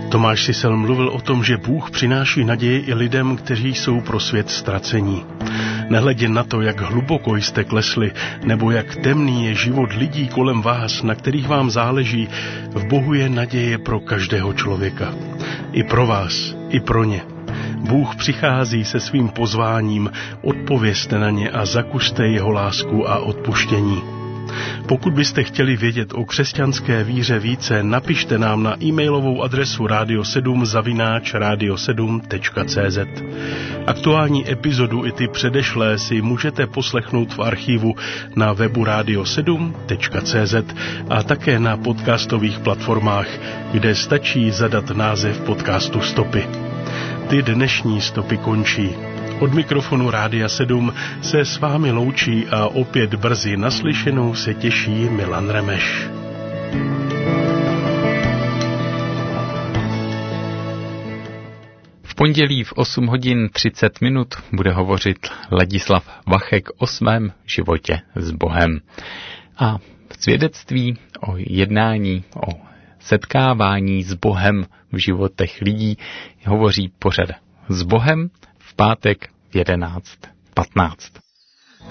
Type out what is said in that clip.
Tomáš Sisel mluvil o tom, že Bůh přináší naději i lidem, kteří jsou pro svět ztracení. Nehledě na to, jak hluboko jste klesli, nebo jak temný je život lidí kolem vás, na kterých vám záleží, v Bohu je naděje pro každého člověka. I pro vás, i pro ně. Bůh přichází se svým pozváním, odpovězte na ně a zakuste jeho lásku a odpuštění. Pokud byste chtěli vědět o křesťanské víře více, napište nám na e-mailovou adresu radio7@radio7.cz. Aktuální epizodu i ty předešlé si můžete poslechnout v archivu na webu radio7.cz a také na podcastových platformách, kde stačí zadat název podcastu Stopy. Ty dnešní stopy končí. Od mikrofonu Rádia 7 se s vámi loučí a opět brzy naslyšenou se těší Milan Remeš. V pondělí v 8 hodin 30 minut bude hovořit Ladislav Vachek o svém životě s Bohem. A svědectví o jednání, o setkávání s Bohem v životech lidí hovoří pořad S Bohem v pátek v 11:15.